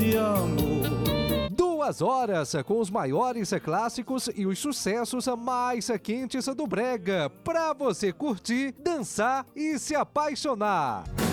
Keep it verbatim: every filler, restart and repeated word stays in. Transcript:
desse amor. Duas horas com os maiores clássicos e os sucessos mais quentes do brega, pra você curtir, dançar e se apaixonar.